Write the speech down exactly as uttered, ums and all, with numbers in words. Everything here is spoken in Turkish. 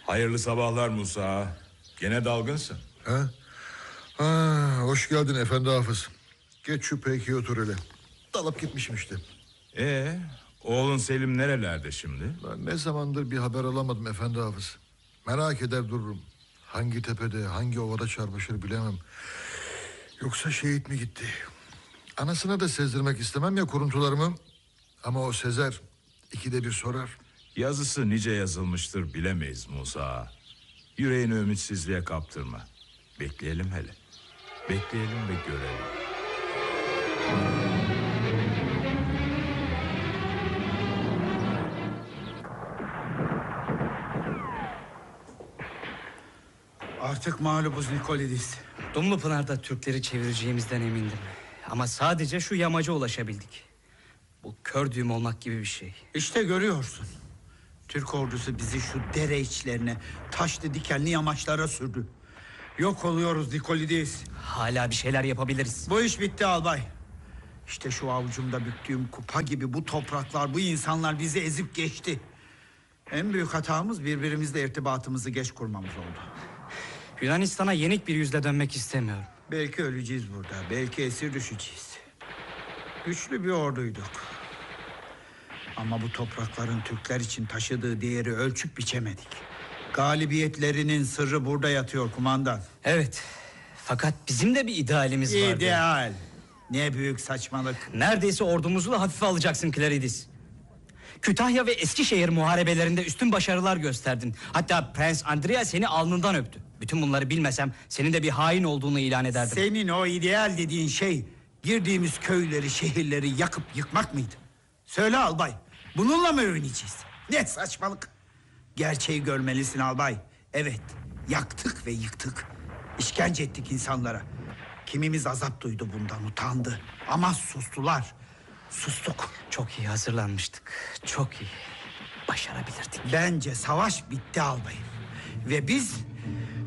Hayırlı sabahlar Musa. Gene dalgınsın. Ha? Ha, hoş geldin efendi Hafız. Geç şu peykiye otur hele. Dalıp gitmişim işte. Ee, oğlun Selim nerelerde şimdi? Ben ne zamandır bir haber alamadım efendi Hafız. Merak eder dururum. Hangi tepede, hangi ovada çarpışır bilemem. Yoksa şehit mi gitti? Anasına da sezdirmek istemem ya kuruntularımı. Ama o sezer, ikide bir sorar. Yazısı nice yazılmıştır bilemeyiz Musa. Yüreğini ümitsizliğe kaptırma. Bekleyelim hele. Bekleyelim ve görelim. Artık mağlubuz Nikolidis. Dumlupınar'da Türkleri çevireceğimizden emindim. Ama sadece şu yamaca ulaşabildik. Bu kör düğüm olmak gibi bir şey. İşte görüyorsun. Türk ordusu bizi şu dere içlerine, taşlı dikenli yamaçlara sürdü. Yok oluyoruz Nikolidis. Hala bir şeyler yapabiliriz. Bu iş bitti albay. İşte şu avucumda büktüğüm kupa gibi bu topraklar, bu insanlar bizi ezip geçti. En büyük hatamız birbirimizle irtibatımızı geç kurmamız oldu. Yunanistan'a yenik bir yüzle dönmek istemiyorum. Belki öleceğiz burada, belki esir düşeceğiz. Güçlü bir orduyduk. Ama bu toprakların Türkler için taşıdığı değeri ölçüp biçemedik. Galibiyetlerinin sırrı burada yatıyor kumandan. Evet. Fakat bizim de bir idealimiz vardı. İdeal. Ne büyük saçmalık. Neredeyse ordumuzu da hafife alacaksın Claridis. Kütahya ve Eskişehir muharebelerinde üstün başarılar gösterdin. Hatta Prens Andrea seni alnından öptü. Bütün bunları bilmesem senin de bir hain olduğunu ilan ederdim. Senin o ideal dediğin şey girdiğimiz köyleri, şehirleri yakıp yıkmak mıydı? Söyle albay, bununla mı övüneceğiz? Ne saçmalık. Gerçeği görmelisin albay. Evet, yaktık ve yıktık. İşkence ettik insanlara. Kimimiz azap duydu bundan, utandı. Ama sustular. Sustuk. Çok iyi hazırlanmıştık. Çok iyi. Başarabilirdik. Bence savaş bitti albayım. Ve biz